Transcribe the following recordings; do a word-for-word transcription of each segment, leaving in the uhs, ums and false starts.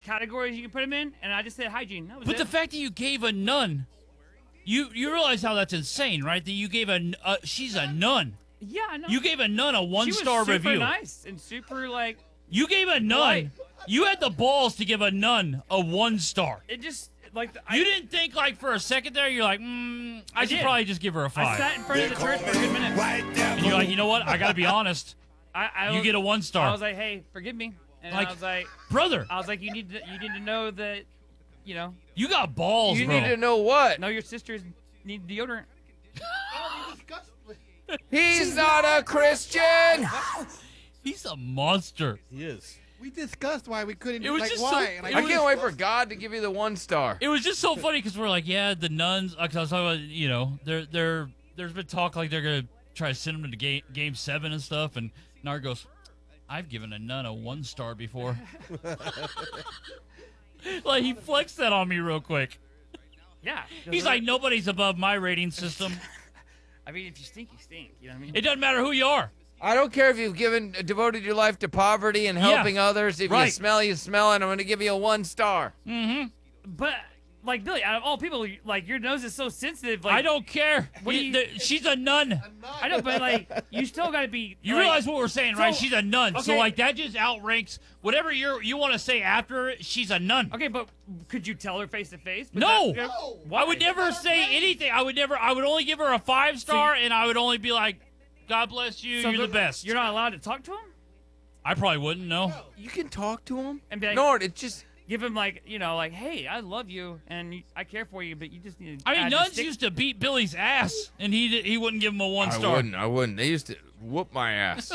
categories you can put them in, and I just said hygiene. That was But it. the fact that you gave a nun, you you realize how that's insane, right? That you gave a uh, she's a nun. yeah, I know. You gave a nun a one she was star super review. nice and super like. You gave a nun. Right. You had the balls to give a nun a one star. It just like the, You I, didn't think like for a second there. You're like, mm, I, I should did. probably just give her a I five. sat in front of the church for a good minute. And you're like, you know what? I gotta be honest. I, I You was, get a one star. I was like, hey, forgive me, and Like- I was like, Brother, I was like, you need to, you need to know that, you know, you got balls, You bro. need to know what? know your sisters need deodorant. He's not a Christian. He's a monster. He is. We discussed why we couldn't. It was like just why. so- and it I was- can't wait for God to give you the one star. It was just so funny because we're like, yeah, the nuns. Like I was talking about, you know, they're they're there's been talk like they're gonna try to send them to the game game seven and stuff. And Nard goes, I've given a nun a one star before. Like he flexed that on me real quick. Yeah. 'cause He's we're- like, nobody's above my rating system. I mean, if you stink, you stink. You know what I mean? It doesn't matter who you are. I don't care if you've given devoted your life to poverty and helping others. If you right. smell, you smell, and I'm going to give you a one star. Mm-hmm. But like Billy, out of all people, like your nose is so sensitive. Like I don't care. What do You- you- the- she's a nun. I know, but like you still got to be. You like, realize what we're saying, right? so- She's a nun. So okay. like that just outranks whatever you you want to say after it. She's a nun. Okay, but could you tell her face to face? But No. that- No. Why? I would never say anything. I would never. I would only give her a five star, and I would only be like, "God bless you. So You're the best." You're not allowed to talk to him I probably wouldn't know. You can talk to him. and be like, No, it just. give him like you know, like, hey, I love you and you- I care for you, but you just need. to I mean, add the nuns stick- used to beat Billy's ass, and he did, he wouldn't give him a one I star. wouldn't. I wouldn't. They used to whoop my ass.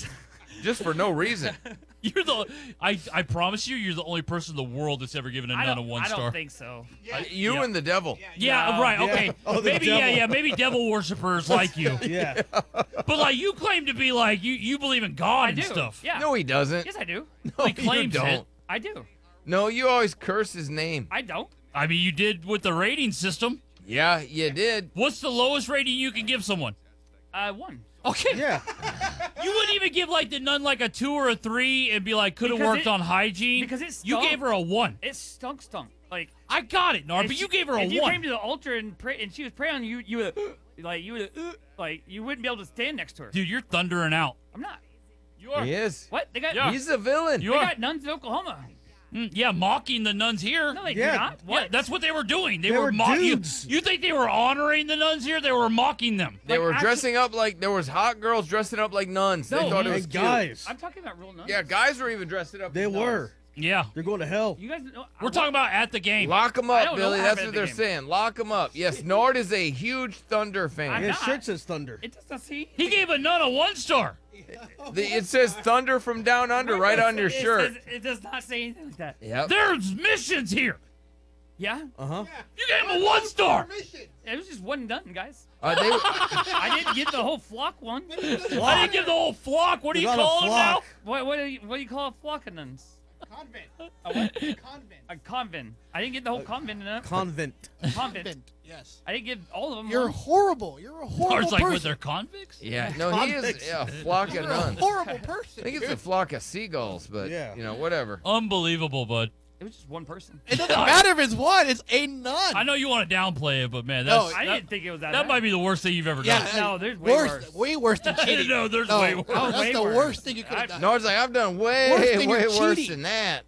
Just for no reason. You're the. I I promise you, you're the only person in the world that's ever given a I nun a don't, one I star. don't think so. I- you yeah. and the devil. Yeah, No. right. Yeah. Okay. Oh, the maybe yeah, devil. yeah. Maybe devil worshippers like you. Yeah. But like you claim to be like you you believe in God I and do. stuff. Yeah. No, he doesn't. Yes, I do. No, he you claims don't. it. I do. No, you always curse his name. I don't. I mean, you did with the rating system. Yeah, you did. What's the lowest rating you can give someone? Uh, one. Okay. Yeah. You wouldn't even give like the nun like a two or a three and be like, could have Because worked it- on hygiene. because it you stunk. gave her a one. It stunk, stunk. Like I got it, Nard, if but you she- gave her a if you one. came to the altar and pray, and she was praying on you, you would like you would like you wouldn't be able to stand next to her. Dude, you're thundering out. I'm not. You are. He is. What they got? Yeah. He's a villain. You They are. got nuns in Oklahoma. Mm, yeah, mocking the nuns here. No, they Yeah. do not. What? Yeah, that's what they were doing. They, They were, were mocking. You, dudes. you think they were honoring the nuns here? They were mocking them. They Like, were actually- dressing up like there was hot girls dressing up like nuns. They No, thought it was And cute. guys, I'm talking about real nuns. Yeah, guys were even dressing up. they as nuns. were. Yeah. They're going to hell. You guys know. We're talking about at the game. Lock them I up, don't know Billy. what That's happened what at they're the game. saying. Lock them up. Yes, Nord is a huge Thunder fan. I'm Yeah, not. shirt says Thunder. It does not see. He gave a nun a one star. The- it says Thunder from Down Under right on your It shirt. says- it does not say anything like that. Yep. There's missions here. Yeah. Uh huh. You gave him a one star. It was just one done, guys. Uh, they, I didn't get the whole flock one. I didn't give the whole flock. What do You you got a call them now? flock. What what do you what do you call a flock of nuns? Convent. A what? Convent. A convent. I didn't get the whole convent enough. Convent. Convent. Yes. I didn't give all of them. You're one. horrible. You're a horrible Or it's like, person. with their convicts? yeah, no, he is Convicts. yeah, a flock of You're a nuns. horrible I person. think it's a flock of seagulls, but Yeah. you know, whatever. Unbelievable, bud. It was just one person. It doesn't matter if it's one. It's a nun. I know you want to downplay it, but man, No, that's, I that, didn't think it was that. that bad. might be the worst thing you've ever Yeah. done. No, there's way worse. worse. Way worse than cheating. No, there's No, way worse. That's Way the worse. worst thing you could I- have done. Nord's like, I've done way, Worse than way you're worse cheating. than that.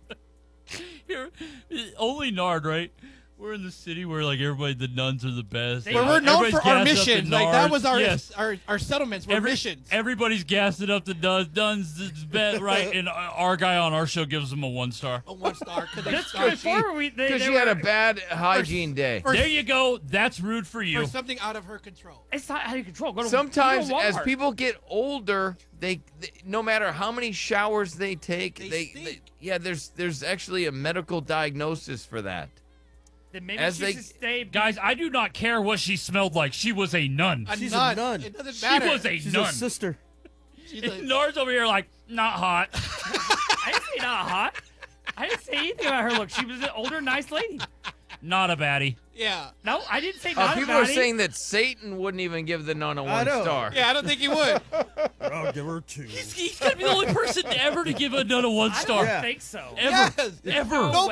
Here, only Nard, right? We're in the city where like everybody, the nuns are the best. They Where are. we're known Everybody's for our gassed up the missions. Like that Nards. was our Yes. our, our settlements were Every- missions. Everybody's gassing up the nuns. Nuns is bet right, and our guy on our show gives them a one star. A one star. 'cause they Just started before we they, Because they she had a were- bad hygiene day. for, There you go. That's rude for you. for something out of her control. It's not how you control. Go to, Sometimes, go to as Walmart. people get older, they, they no matter how many showers they take, They they, stink. they yeah, there's there's actually a medical diagnosis for that. then maybe as she they- should stay. Guys, I do not care what she smelled like. She was a nun. A She's a nun. nun. It doesn't She matter. was a She's nun. a sister. She's a- Nard's over here like, not hot. I didn't say not hot. I didn't say anything about her look. She was an older, nice lady. Not a baddie. yeah. No, I didn't say Uh, not people a are baddie. saying that Satan wouldn't even give the nun a one know. star. Yeah, I don't think he would. I'll give her two. He's, he's got to be the only person ever to give a nun a one I star. don't Yeah. think so. Ever. Yes. Ever. No